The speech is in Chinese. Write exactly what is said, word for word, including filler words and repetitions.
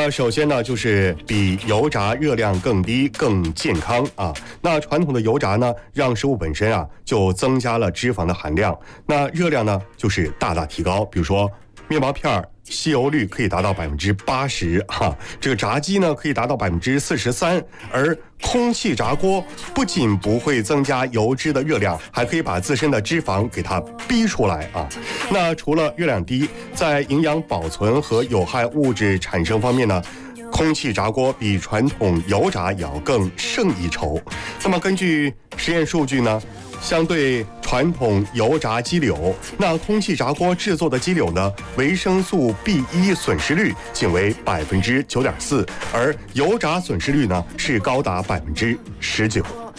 那首先呢，就是比油炸热量更低、更健康啊。那传统的油炸呢，让食物本身啊就增加了脂肪的含量，那热量呢就是大大提高。比如说面包片儿。吸油率可以达到百分之八十哈，这个炸鸡呢可以达到百分之四十三，而空气炸锅不仅不会增加油脂的热量，还可以把自身的脂肪给它逼出来啊。那除了热量低，在营养保存和有害物质产生方面呢，空气炸锅比传统油炸也要更胜一筹。那么根据实验数据呢，相对传统油炸鸡柳，那空气炸锅制作的鸡柳呢，维生素 B 一 损失率仅为百分之九点四，而油炸损失率呢是高达百分之十九。